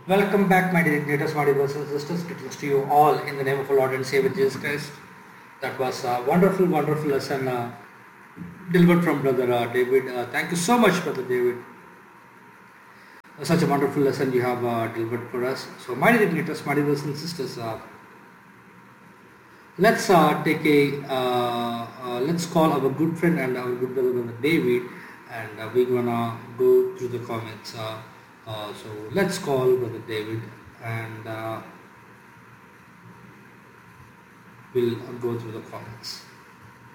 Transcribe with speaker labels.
Speaker 1: Welcome back, my dear smart brothers and sisters. Greetings to you all in the name of our Lord and Savior Jesus Christ. That was a wonderful, wonderful lesson delivered from Brother David. Thank you so much, Brother David. Such a wonderful lesson you have delivered for us. So, my dear smart brothers and sisters, let's let's call our good friend and our good brother, Brother David, and we're gonna go through the comments. So, let's call Brother David and we'll go through the comments.